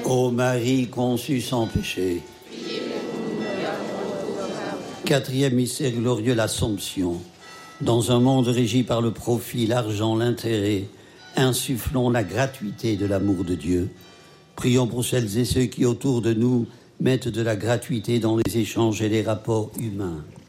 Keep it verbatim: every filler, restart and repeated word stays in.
Ô Marie conçue sans péché. Quatrième mystère glorieux, l'Assomption. Dans un monde régi par le profit, l'argent, l'intérêt, insufflons la gratuité de l'amour de Dieu. Prions pour celles et ceux qui, autour de nous, mettent de la gratuité dans les échanges et les rapports humains.